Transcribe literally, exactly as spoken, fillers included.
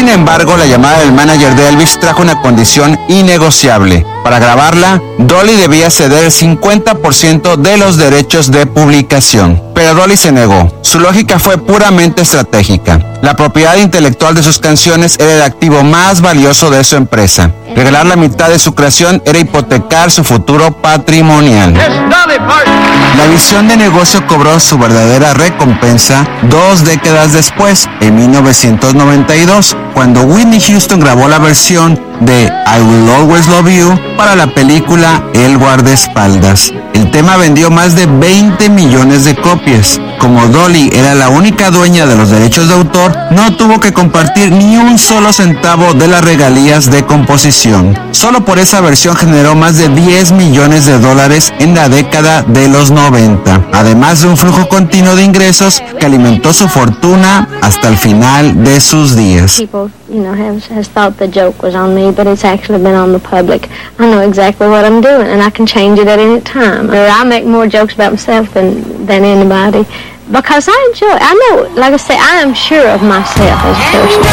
Sin embargo, la llamada del manager de Elvis trajo una condición innegociable. Para grabarla, Dolly debía ceder el cincuenta por ciento de los derechos de publicación. Pero Dolly se negó. Su lógica fue puramente estratégica. La propiedad intelectual de sus canciones era el activo más valioso de su empresa. Regalar la mitad de su creación era hipotecar su futuro patrimonial. La visión de negocio cobró su verdadera recompensa dos décadas después, en mil novecientos noventa y dos, cuando Whitney Houston grabó la versión de I Will Always Love You para la película El guardaespaldas. El tema vendió más de veinte millones de copias. Como Dolly era la única dueña de los derechos de autor, no tuvo que compartir ni un solo centavo de las regalías de composición. Solo por esa versión generó más de diez millones de dólares en la década de los noventa, además de un flujo continuo de ingresos que alimentó su fortuna hasta el final de sus días. People, you know, have, has thought the joke was on me, but it's actually been on the public. I know exactly what I'm doing, and I can change it at any time. I make more jokes about myself than, than anybody, because I enjoy, I know, like I say, I am sure of myself as a person.